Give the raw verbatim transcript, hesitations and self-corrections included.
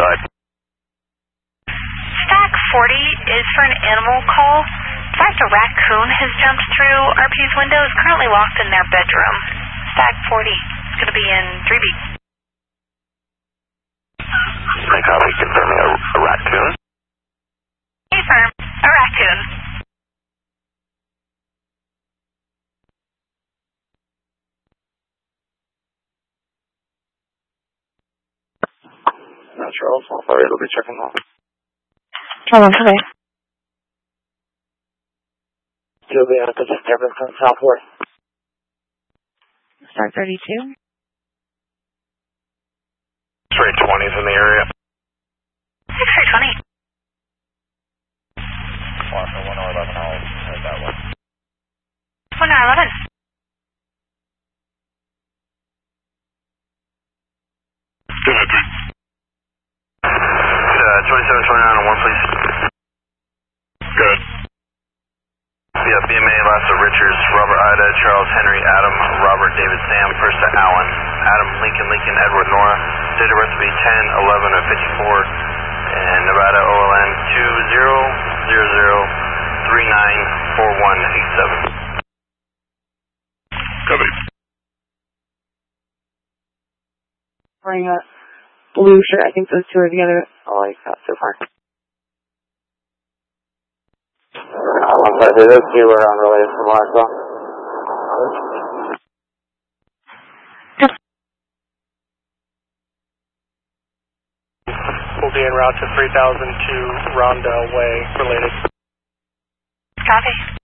Go ahead. Stack forty is for an animal call. In fact, a raccoon has jumped through R P's window, is currently locked in their bedroom. Stack forty is going to be in three B. My copy, confirming a, a raccoon. Confirm, a raccoon. Charles, Alpha will be checking off. Charles, okay. You'll be out to disturbance on Southwest. Star thirty-two. X-ray twenty is in the area. X-ray twenty. Alpha one oh eleven, I'll head that way. one oh eleven. Go ahead, three. Uh, twenty-seven twenty-nine on one, please. Good. Yeah, B M A, Lassa Richards, Robert Ida, Charles Henry, Adam, Robert David Sam, first to Allen, Adam Lincoln Lincoln, Edward Nora, date of birth to be ten eleven of fifty-four, and Nevada O L N two zero zero zero three nine four one eight seven. Copy. Wearing a blue shirt. I think those two are together. All I got so far. I'm sorry, those two are unrelated from Marshall. We'll be en route to three thousand two Rondell Way, related. Copy.